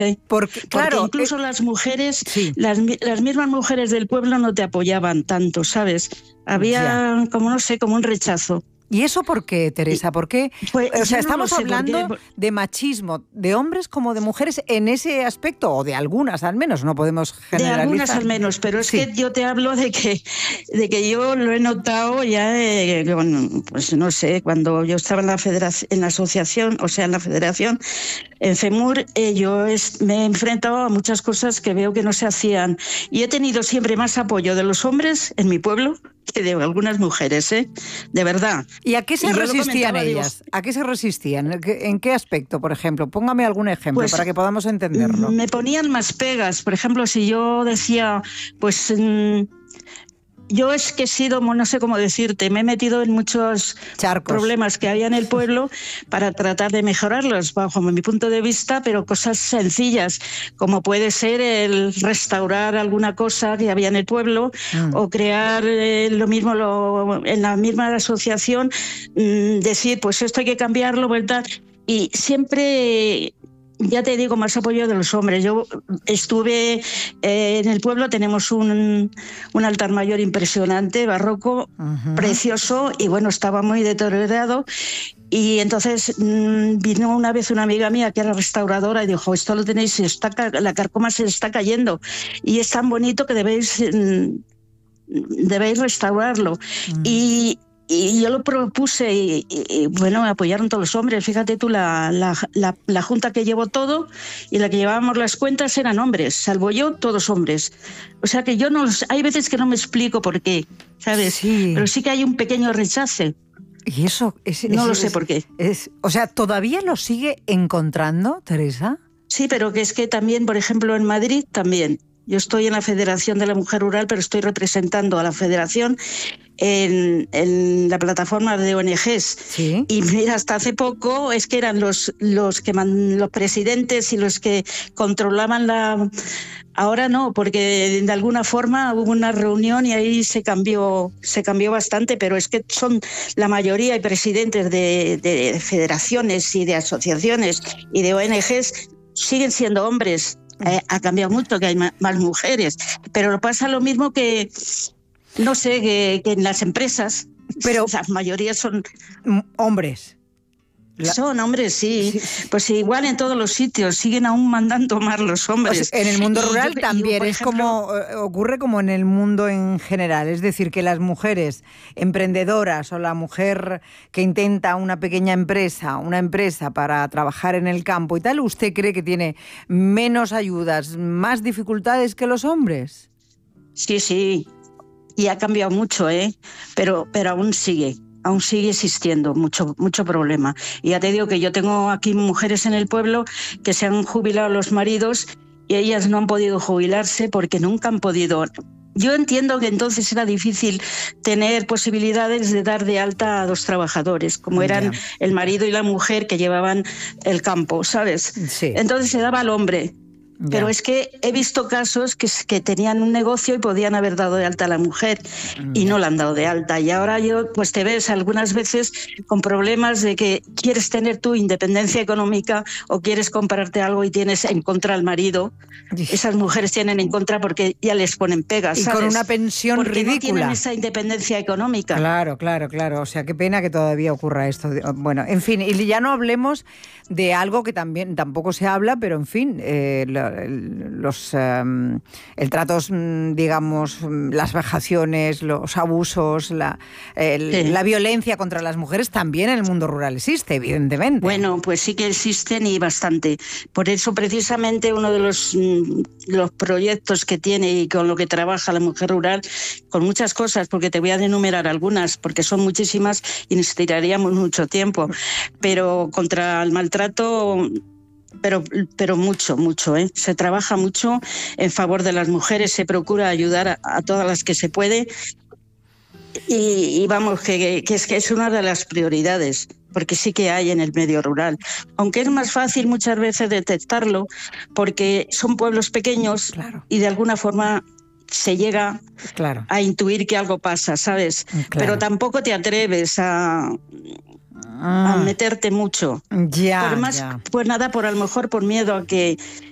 Porque incluso las mujeres, sí. las mismas mujeres del pueblo no te apoyaban tanto, ¿sabes? Había como un rechazo. ¿Y eso por qué, Teresa? ¿Por qué? Pues, o sea, no estamos hablando porque... de machismo, de hombres como de mujeres en ese aspecto, o de algunas al menos, no podemos generalizar. De algunas al menos, pero es que yo te hablo de que yo lo he notado ya, pues no sé, cuando yo estaba en la asociación, o sea, en la federación, en FEMUR, yo me he enfrentado a muchas cosas que veo que no se hacían. Y he tenido siempre más apoyo de los hombres en mi pueblo que de algunas mujeres, de verdad. ¿Y a qué se resistían ellas? ¿A qué se resistían? ¿En qué aspecto, por ejemplo? Póngame algún ejemplo para que podamos entenderlo. Me ponían más pegas. Por ejemplo, si yo decía, pues... yo es que he sido, no sé cómo decirte, me he metido en muchos problemas que había en el pueblo para tratar de mejorarlos, bajo mi punto de vista, pero cosas sencillas, como puede ser el restaurar alguna cosa que había en el pueblo o crear lo mismo en la misma asociación, decir, pues esto hay que cambiarlo, ¿verdad? Y siempre... Ya te digo, más apoyo de los hombres. Yo estuve en el pueblo, tenemos un altar mayor impresionante, barroco, precioso, y bueno, estaba muy deteriorado. Y entonces vino una vez una amiga mía que era restauradora y dijo, esto lo tenéis, la carcoma se está cayendo y es tan bonito que debéis restaurarlo. Y yo lo propuse y bueno, me apoyaron todos los hombres. Fíjate tú, la junta que llevó todo y la que llevábamos las cuentas eran hombres, salvo yo, todos hombres. O sea que hay veces que no me explico por qué, ¿sabes? Sí. Pero sí que hay un pequeño rechazo. ¿Y eso? No lo sé por qué. O sea, ¿todavía lo sigue encontrando, Teresa? Sí, pero que es que también, por ejemplo, en Madrid también. Yo estoy en la Federación de la Mujer Rural, pero estoy representando a la Federación en la plataforma de ONGs. ¿Sí? Y mira, hasta hace poco es que eran los presidentes y los que controlaban Ahora no, porque de alguna forma hubo una reunión y ahí se cambió bastante, pero es que son la mayoría y presidentes de federaciones y de asociaciones y de ONGs siguen siendo hombres. Ha cambiado mucho, que hay más mujeres, pero pasa lo mismo que, no sé, que en las empresas, pero la mayoría son hombres. Son hombres, sí. Pues igual en todos los sitios siguen aún mandando más los hombres. O sea, en el mundo rural también es como ocurre como en el mundo en general, es decir, que las mujeres emprendedoras o la mujer que intenta una pequeña empresa, una empresa para trabajar en el campo y tal, ¿usted cree que tiene menos ayudas, más dificultades que los hombres? Sí. Y ha cambiado mucho, pero aún sigue existiendo mucho problema. Y ya te digo que yo tengo aquí mujeres en el pueblo que se han jubilado los maridos y ellas no han podido jubilarse porque nunca han podido. Yo entiendo que entonces era difícil tener posibilidades de dar de alta a 2 trabajadores, como eran el marido y la mujer que llevaban el campo, ¿sabes? Sí. Entonces se daba al hombre. Pero es que he visto casos que tenían un negocio y podían haber dado de alta a la mujer y no la han dado de alta. Y ahora pues te ves algunas veces con problemas de que quieres tener tu independencia económica o quieres comprarte algo y tienes en contra al marido. Esas mujeres tienen en contra porque ya les ponen pegas, ¿sabes? Y con una pensión porque ridícula. No tienen esa independencia económica. Claro. O sea, qué pena que todavía ocurra esto. Bueno, en fin, y ya no hablemos de algo que tampoco se habla, pero en fin, el trato, digamos, las vejaciones, los abusos, la violencia contra las mujeres también en el mundo rural existe, evidentemente. Bueno, pues sí que existen y bastante. Por eso precisamente uno de los proyectos que tiene y con lo que trabaja la mujer rural, con muchas cosas, porque te voy a enumerar algunas, porque son muchísimas y necesitaríamos mucho tiempo, pero contra el maltrato, pero mucho, se trabaja mucho en favor de las mujeres, se procura ayudar a todas las que se puede y vamos, que es una de las prioridades, porque sí que hay en el medio rural, aunque es más fácil muchas veces detectarlo porque son pueblos pequeños. Claro. Y de alguna forma se llega a intuir que algo pasa, ¿sabes? Claro. Pero tampoco te atreves a meterte mucho. Ya. Pues nada, a lo mejor por miedo a que